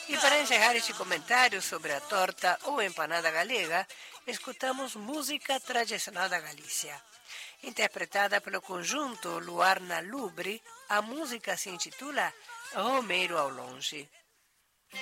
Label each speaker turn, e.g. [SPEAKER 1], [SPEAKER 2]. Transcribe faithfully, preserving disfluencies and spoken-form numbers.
[SPEAKER 1] E para encerrar este comentário sobre a torta ou empanada galega, escutamos música tradicional da Galícia. Interpretada pelo conjunto Luar na Lubre, a música se intitula Romeiro ao Longe.